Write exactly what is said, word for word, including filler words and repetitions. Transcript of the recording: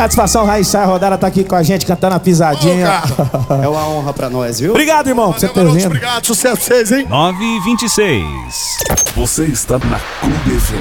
Satisfação, Raíssa Rodada tá aqui com a gente cantando a pisadinha. Ô, é uma honra pra nós, viu? Obrigado, irmão, por você ter vindo. Obrigado, sucesso pra vocês, hein? nove e vinte e seis. Você está na Clube F M.